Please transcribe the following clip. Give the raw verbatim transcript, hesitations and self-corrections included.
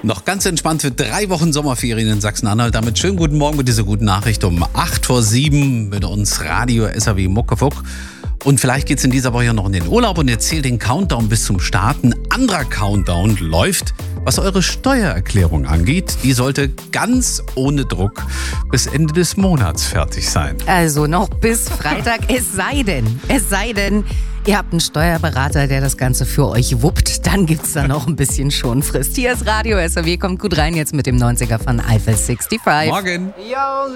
Noch ganz entspannt für drei Wochen Sommerferien in Sachsen-Anhalt. Damit schönen guten Morgen mit dieser guten Nachricht um acht vor sieben mit uns Radio S R W Muckefuck. Und vielleicht geht's in dieser Woche ja noch in den Urlaub und ihr zählt den Countdown bis zum Start. Ein anderer Countdown läuft, was eure Steuererklärung angeht. Die sollte ganz ohne Druck bis Ende des Monats fertig sein. Also noch bis Freitag, es sei denn, es sei denn, ihr habt einen Steuerberater, der das Ganze für euch wuppt. Dann gibt's da noch ein bisschen Schonfrist. Hier ist Radio S R W, kommt gut rein jetzt mit dem neunziger von Eiffel fünfundsechzig. Morgen.